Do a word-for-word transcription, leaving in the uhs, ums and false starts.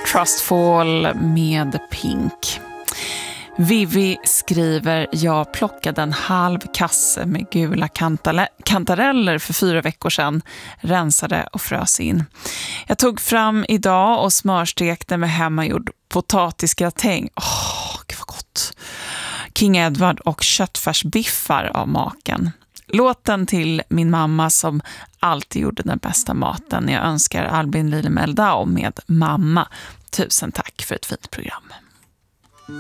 Trustfall med Pink. Vivi skriver: jag plockade en halv kasse med gula kantale- kantareller för fyra veckor sedan, rensade och frös in. Jag tog fram idag och smörstekte med hemmagjord potatisgratäng. Åh, gud vad gott. King Edward och köttfärsbiffar av maken. Låten till min mamma som alltid gjorde den bästa maten. Jag önskar Albin Lillemeldau med Mamma. Tusen tack för ett fint program.